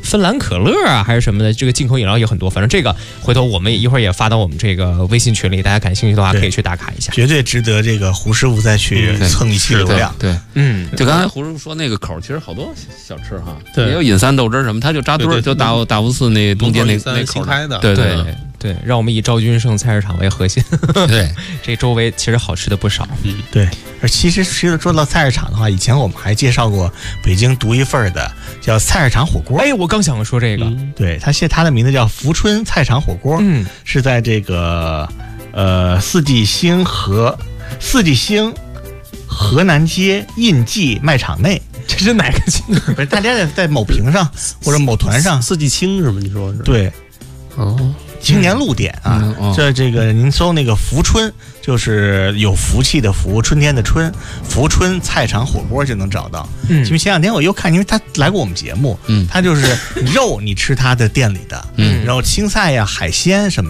芬兰可乐啊，还是什么的，这个进口饮料也很多。反正这个回头我们一会儿也发到我们这个微信群里，大家感兴趣的话可以去打卡一下， 绝对值得这个胡师傅再去蹭一期流量。 对，就刚才胡师傅说那个口，其实好多小吃哈，也有饮三豆汁什么，他就扎堆儿，就大福寺那东街那口开的， 对，让我们以赵君胜菜市场为核心。 对， 这周围其实好吃的不少。 对。而其实说到菜市场的话，以前我们还介绍过北京独一份的叫菜市场火锅。 我刚想说这个， 对，它的名字叫福春菜场火锅，是在这个四季星河南街印记卖场内。 这是哪个景？ 不是，大家在某屏上或者某团上， 四季青是吗？你说是？ 对，青年路店啊，这个您搜那个福春，就是有福气的福，春天的春，福春菜场火锅就能找到。因为前两天我又看，因为他来过我们节目，他就是肉你吃他的店里的，然后青菜呀、海鲜什么